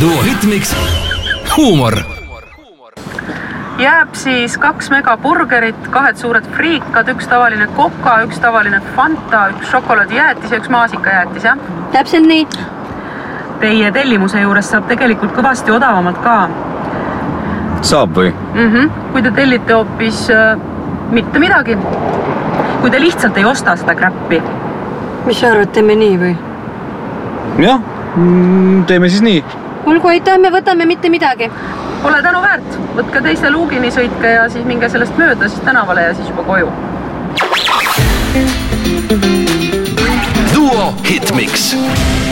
Duo Hitmix huumor. Jääb siis 2 megaburgerit, 2 suured friikad, 1 tavaline koka, 1 tavaline Fanta, 1 šokolaadijäätis ja 1 maasikajäätis, jah? Täpselt nii. Teie tellimuse juures saab tegelikult kõvasti odavamalt ka. Saab või? Kui te tellite hoopis mitte midagi. Kui te lihtsalt ei osta seda kräppi. Mis sa arvad, teeme nii või? Jah, teeme siis nii. Olgu, aitäh, me võtame mitte midagi. Pole tänu väärt. Võtke teise luugini, sõitke ja siis minge sellest mööda siis tänavale ja siis juba koju. Duo Hitmix.